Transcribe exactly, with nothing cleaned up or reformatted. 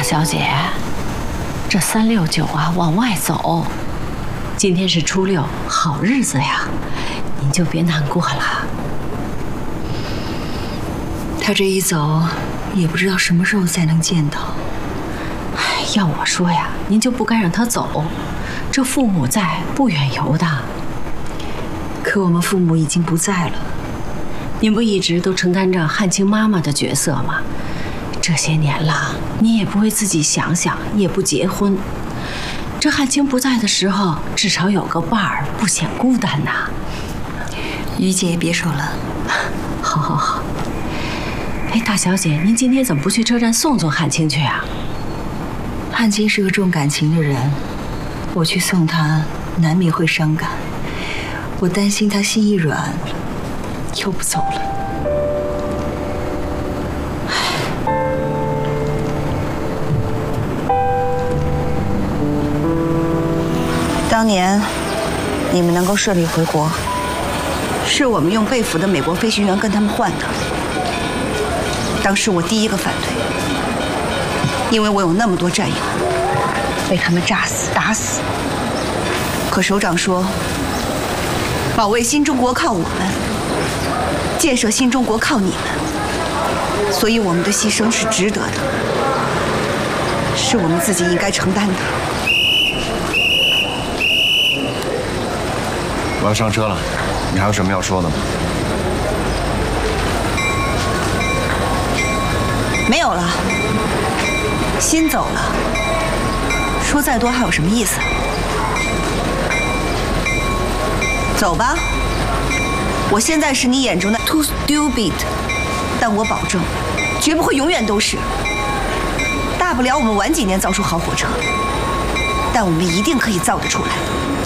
小姐，这三六九啊，往外走。今天是初六，好日子呀，您就别难过了。 他这一走，也不知道什么时候才能见到。 哎，要我说呀，您就不该让他走。这父母在，不远游的。 可我们父母已经不在了。 您不一直都承担着汉卿妈妈的角色吗？这些年了，你也不为自己想想，也不结婚。这汉卿不在的时候，至少有个伴儿，不显孤单呐。 于姐也别说了。 好好好。哎，大小姐，您今天怎么不去车站送送汉卿去啊？ 汉卿是个重感情的人，我去送他，难免会伤感。我担心他心一软，又不走了。当年你们能够顺利回国，是我们用被俘的美国飞行员跟他们换的。当时我第一个反对，因为我有那么多战友被他们炸死、打死。可首长说，保卫新中国靠我们，建设新中国靠你们，所以我们的牺牲是值得的，是我们自己应该承担的。 我要上车了，你还有什么要说的吗？ 没有了，心走了，说再多还有什么意思？走吧，我现在是你眼中的 too stupid， 但我保证，绝不会永远都是。大不了我们晚几年造出好火车，但我们一定可以造得出来。